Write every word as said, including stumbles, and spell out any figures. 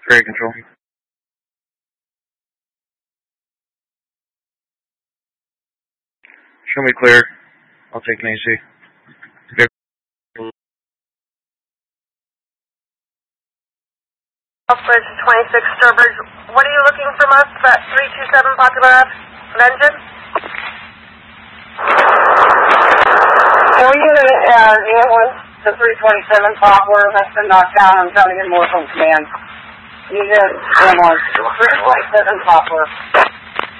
Area control. Show me clear. I'll take an A C. Okay. Bridge twenty-six Sturbridge. What are you looking from us? That three two seven Popular Ave engine? Can we get an uh, unit one to three twenty-seven Poplar? That's been knocked down. I'm trying to get more from command. You get one, three twenty-seven Poplar.